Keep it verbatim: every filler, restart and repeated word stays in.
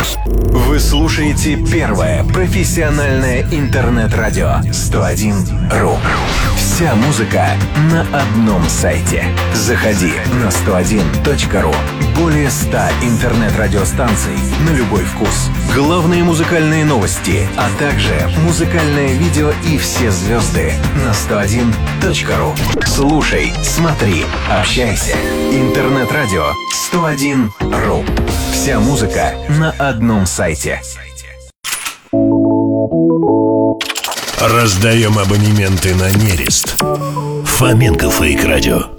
Вы слушаете первое профессиональное интернет-радио сто один ру. Вся музыка на одном сайте. Заходи на сто один точка ру. Более ста интернет-радиостанций на любой вкус. Главные музыкальные новости, а также музыкальное видео и все звезды на сто один точка ру. Слушай, смотри, общайся. Интернет-радио сто один ру. Вся музыка на одном сайте. Раздаем абонементы на нерест. Фоменко Фейк Радио.